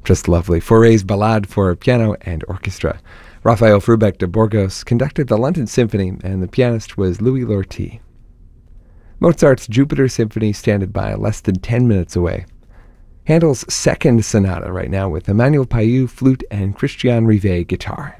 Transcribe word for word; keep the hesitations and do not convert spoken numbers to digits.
Just lovely. Fauré's Ballade for piano and orchestra. Raphael Frubeck de Burgos conducted the London Symphony, and the pianist was Louis Lortie. Mozart's Jupiter Symphony standing by less than ten minutes away. Handel's second sonata right now with Emmanuel Payou, flute, and Christian Rivet, guitar.